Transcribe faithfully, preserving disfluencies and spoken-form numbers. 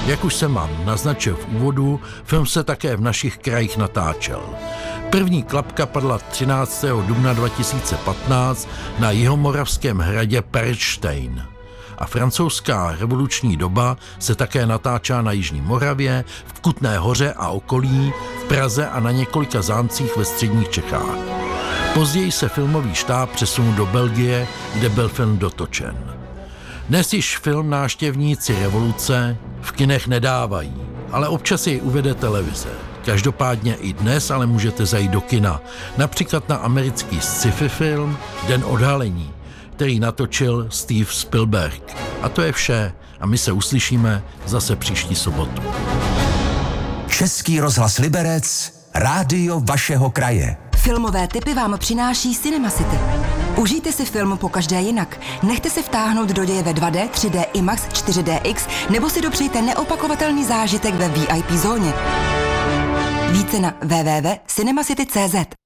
Jak už jsem vám naznačil v úvodu, film se také v našich krajích natáčel. První klapka padla třináctého dubna dva tisíce patnáct na jihomoravském hradě Perštejn. A francouzská revoluční doba se také natáčá na Jižní Moravě, v Kutné Hoře a okolí, v Praze a na několika zámcích ve středních Čechách. Později se filmový štáb přesunul do Belgie, kde byl film dotočen. Dnes již film Návštěvníci revoluce v kinech nedávají, ale občas jej uvede televize. Každopádně i dnes ale můžete zajít do kina, například na americký sci-fi film Den odhalení, který natočil Steve Spielberg. A to je vše a my se uslyšíme zase příští sobotu. Český rozhlas Liberec, rádio vašeho kraje. Filmové tipy vám přináší Cinema City. Užijte si film pokaždé jinak. Nechte se vtáhnout do děje ve dva dé, tři dé, IMAX, čtyři dé X nebo si dopřejte neopakovatelný zážitek ve V I P zóně. Více na w w w tečka cinemacity tečka cz.